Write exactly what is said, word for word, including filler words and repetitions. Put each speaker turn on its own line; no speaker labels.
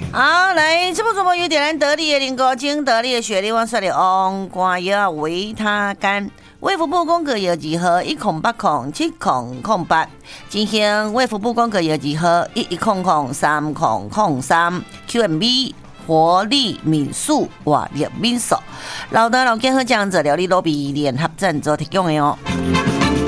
好，来，这部主播有点咱得力的林高精，得力的雪莉王帅的昂瓜药维他干。卫福部公告药剂号一空八空七空空八，进行卫福部公告药剂号一一空空三空空三 Q M B 活力民宿活力民宿，老的老健和酱者料理罗比联合赞助提供的哦。